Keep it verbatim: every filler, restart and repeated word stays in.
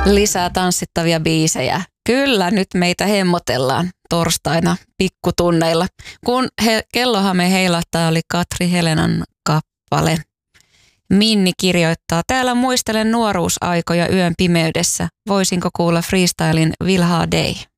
Lisää tanssittavia biisejä. Kyllä, nyt meitä hemmotellaan torstaina pikkutunneilla. Kun he, kellohame heilahtaa, oli Katri Helenan kappale. Minni kirjoittaa, täällä muistelen nuoruusaikoja yön pimeydessä. Voisinko kuulla freestylin Vilha Day?